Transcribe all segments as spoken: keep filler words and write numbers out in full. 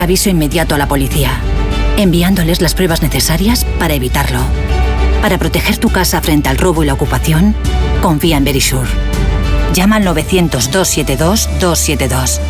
Aviso inmediato a la policía, enviándoles las pruebas necesarias para evitarlo. Para proteger tu casa frente al robo y la ocupación, confía en Verisure. Llama al novecientos, doscientos setenta y dos, doscientos setenta y dos.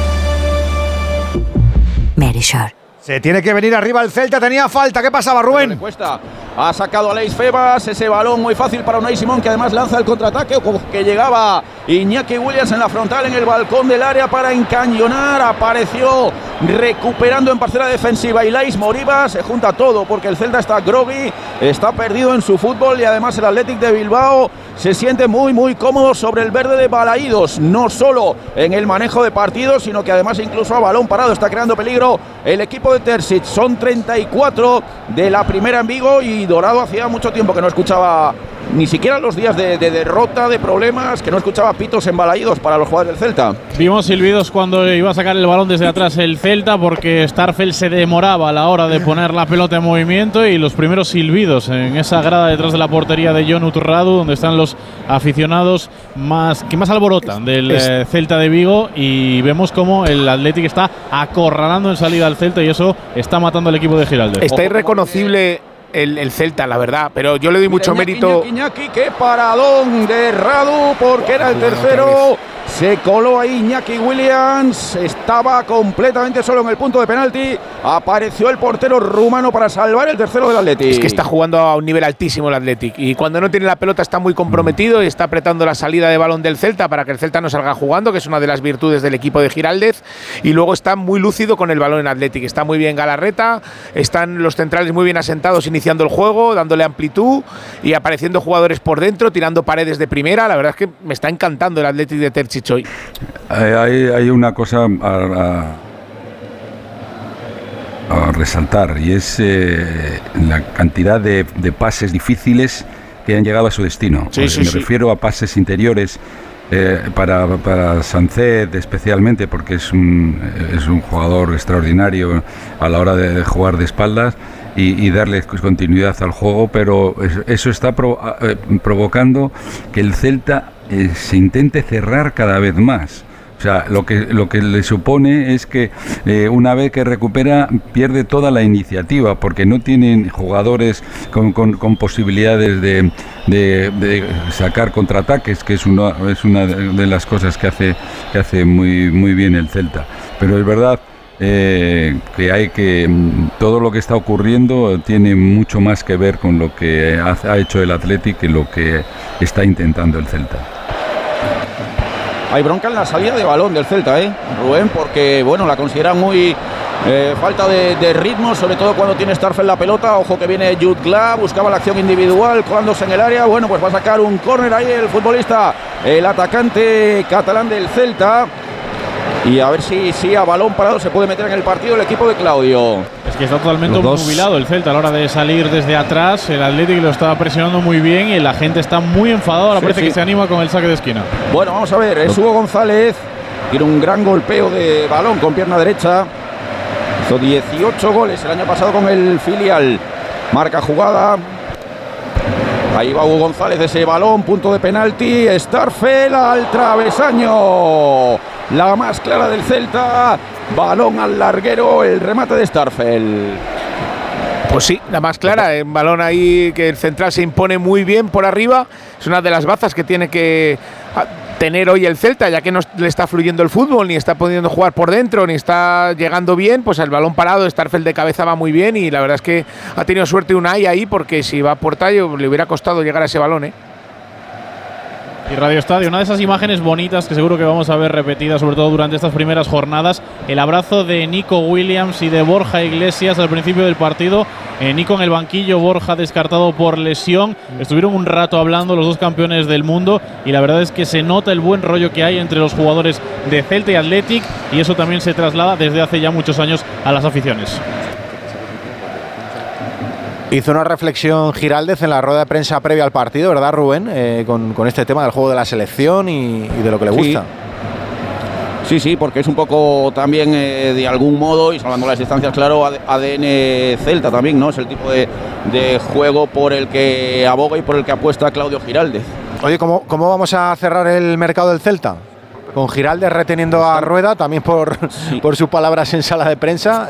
Verisure. Se tiene que venir arriba el Celta, tenía falta. ¿Qué pasaba, Rubén? Le cuesta. Ha sacado a Leis Febas, ese balón muy fácil para Unai Simón, que además lanza el contraataque, que llegaba Iñaki Williams en la frontal, en el balcón del área para encañonar. Apareció recuperando en parcela defensiva y Leis Moriba. Se junta todo porque el Celta está groggy, está perdido en su fútbol, y además el Athletic de Bilbao se siente muy muy cómodo sobre el verde de Balaídos, no solo en el manejo de partidos, sino que además incluso a balón parado está creando peligro el equipo de Terzic. Son treinta y cuatro de la primera en Vigo, y Dorado hacía mucho tiempo que no escuchaba ni siquiera los días de, de derrota, de problemas, que no escuchaba pitos en Balaídos para los jugadores del Celta. Vimos silbidos cuando iba a sacar el balón desde atrás el Celta, porque Starfelt se demoraba a la hora de poner la pelota en movimiento, y los primeros silbidos en esa grada detrás de la portería de Jon Utrradu, donde están los aficionados más que más alborotan del eh, Celta de Vigo, y vemos como el Athletic está acorralando en salida al Celta, y eso está matando al equipo de Giraldez. Está irreconocible El, el Celta, la verdad, pero yo le doy mucho Iñaki, mérito. Iñaki, Iñaki, qué paradón de Radu, porque era el tercero. Se coló ahí Iñaki Williams, estaba completamente solo en el punto de penalti. Apareció el portero rumano para salvar el tercero del Athletic. Es que está jugando a un nivel altísimo el Athletic, y cuando no tiene la pelota está muy comprometido y está apretando la salida de balón del Celta para que el Celta no salga jugando, que es una de las virtudes del equipo de Giraldez. Y luego está muy lúcido con el balón en Athletic. Está muy bien Galarreta, están los centrales muy bien asentados iniciando el juego, dándole amplitud y apareciendo jugadores por dentro, tirando paredes de primera. La verdad es que me está encantando el Athletic de Terzic hoy. Hay, hay una cosa a, a, a resaltar, y es eh, la cantidad de, de pases difíciles que han llegado a su destino. Sí, pues sí, me sí. refiero a pases interiores eh, para, para Sánchez especialmente, porque es un, es un jugador extraordinario a la hora de, de jugar de espaldas y, y darle continuidad al juego, pero eso está pro, eh, provocando que el Celta eh, se intente cerrar cada vez más. O sea, lo que lo que le supone es que eh, una vez que recupera pierde toda la iniciativa, porque no tienen jugadores con, con, con posibilidades de, de, de sacar contraataques, que es una es una de las cosas que hace que hace muy muy bien el Celta. Pero es verdad eh, que hay que todo lo que está ocurriendo tiene mucho más que ver con lo que ha, ha hecho el Athletic que lo que está intentando el Celta. Hay bronca en la salida de balón del Celta, ¿eh, Rubén? Porque, bueno, la consideran muy eh, falta de, de ritmo, sobre todo cuando tiene Starfelt la pelota. Ojo que viene Jude Gla, buscaba la acción individual, colándose en el área. Bueno, pues va a sacar un córner ahí el futbolista, el atacante catalán del Celta. Y a ver si, si a balón parado se puede meter en el partido el equipo de Claudio. Es que está totalmente nubilado el Celta a la hora de salir desde atrás. El Athletic lo estaba presionando muy bien y la gente está muy enfadada. Ahora sí, parece sí. que se anima con el saque de esquina. Bueno, vamos a ver. Es Hugo González. Tiene un gran golpeo de balón con pierna derecha. Hizo dieciocho goles el año pasado con el filial. Marca jugada. Ahí va Hugo González, ese balón, punto de penalti. Starfelt al travesaño. La más clara del Celta. Balón al larguero, el remate de Starfelt. Pues sí, la más clara, un balón ahí que el central se impone muy bien por arriba. Es una de las bazas que tiene que tener hoy el Celta, ya que no le está fluyendo el fútbol, ni está pudiendo jugar por dentro, ni está llegando bien. Pues el balón parado, Starfelt de cabeza va muy bien, y la verdad es que ha tenido suerte Unai ahí, porque si va por tallo le hubiera costado llegar a ese balón, ¿eh? Y Radio Estadio, una de esas imágenes bonitas que seguro que vamos a ver repetidas, sobre todo durante estas primeras jornadas, el abrazo de Nico Williams y de Borja Iglesias al principio del partido. Eh, Nico en el banquillo, Borja descartado por lesión. Estuvieron un rato hablando los dos campeones del mundo, y la verdad es que se nota el buen rollo que hay entre los jugadores de Celta y Athletic, y eso también se traslada desde hace ya muchos años a las aficiones. Hizo una reflexión Giraldez en la rueda de prensa previa al partido, ¿verdad, Rubén? Eh, con, con este tema del juego de la selección y, y de lo que le gusta. Sí, sí, sí, porque es un poco también eh, de algún modo, y salvando las distancias, claro, A D N Celta también, ¿no? Es el tipo de, de juego por el que aboga y por el que apuesta Claudio Giraldez. Oye, ¿cómo, cómo vamos a cerrar el mercado del Celta? Con Giraldez reteniendo a Rueda, también por, sí. por sus palabras en sala de prensa.